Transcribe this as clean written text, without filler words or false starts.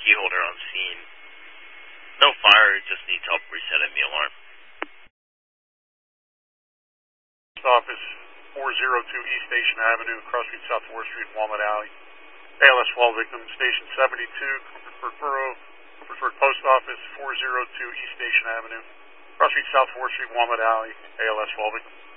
key holder on scene. No fire, just needs help resetting the alarm. Office 402 East Station Avenue, Cross Street, South 4th Street, Walnut Alley. ALS fall victim, Station 72, Coopersburg Borough, Coopersburg Post Office 402 East Station Avenue, Cross Street, South 4th Street, Walnut Alley. ALS fall victim.